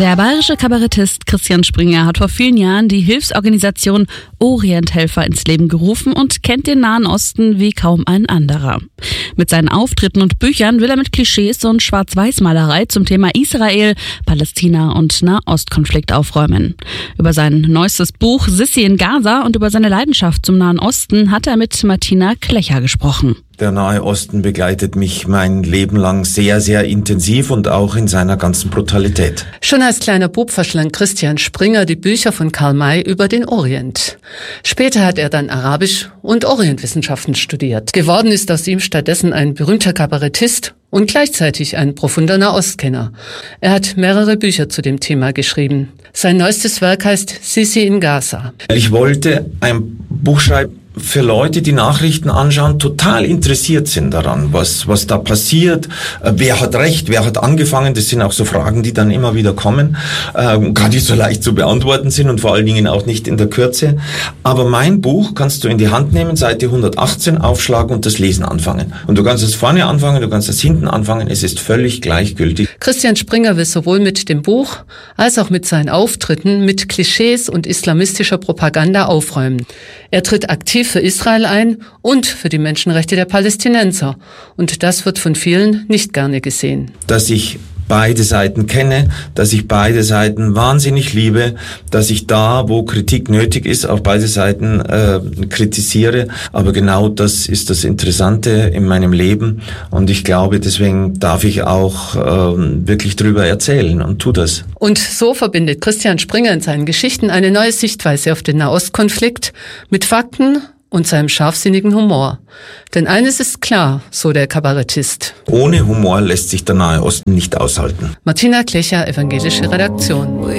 Der bayerische Kabarettist Christian Springer hat vor vielen Jahren die Hilfsorganisation Orienthelfer ins Leben gerufen und kennt den Nahen Osten wie kaum ein anderer. Mit seinen Auftritten und Büchern will er mit Klischees und Schwarz-Weiß-Malerei zum Thema Israel, Palästina und Nahostkonflikt aufräumen. Über sein neuestes Buch Sissi in Gaza und über seine Leidenschaft zum Nahen Osten hat er mit Martina Klecher gesprochen. Der Nahe Osten begleitet mich mein Leben lang sehr, sehr intensiv und auch in seiner ganzen Brutalität. Schon als kleiner Bub verschlang Christian Springer die Bücher von Karl May über den Orient. Später hat er dann Arabisch und Orientwissenschaften studiert. Geworden ist aus ihm stattdessen ein berühmter Kabarettist und gleichzeitig ein profunder Nahostkenner. Er hat mehrere Bücher zu dem Thema geschrieben. Sein neuestes Werk heißt Sissi in Gaza. Ich wollte ein Buch schreiben für Leute, die Nachrichten anschauen, total interessiert sind daran, was da passiert, wer hat recht, wer hat angefangen. Das sind auch so Fragen, die dann immer wieder kommen, gar nicht so leicht zu beantworten sind und vor allen Dingen auch nicht in der Kürze. Aber mein Buch kannst du in die Hand nehmen, Seite 118 aufschlagen und das Lesen anfangen. Und du kannst es vorne anfangen, du kannst es hinten anfangen, es ist völlig gleichgültig. Christian Springer will sowohl mit dem Buch als auch mit seinen Auftritten mit Klischees und islamistischer Propaganda aufräumen. Er tritt aktiv für Israel ein und für die Menschenrechte der Palästinenser. Und das wird von vielen nicht gerne gesehen. Dass ich beide Seiten kenne, dass ich beide Seiten wahnsinnig liebe, dass ich da, wo Kritik nötig ist, auf beide Seiten kritisiere. Aber genau das ist das Interessante in meinem Leben. Und ich glaube, deswegen darf ich auch wirklich drüber erzählen und tu das. Und so verbindet Christian Springer in seinen Geschichten eine neue Sichtweise auf den Nahostkonflikt mit Fakten und seinem scharfsinnigen Humor. Denn eines ist klar, so der Kabarettist: Ohne Humor lässt sich der Nahe Osten nicht aushalten. Martina Klecher, Evangelische Redaktion.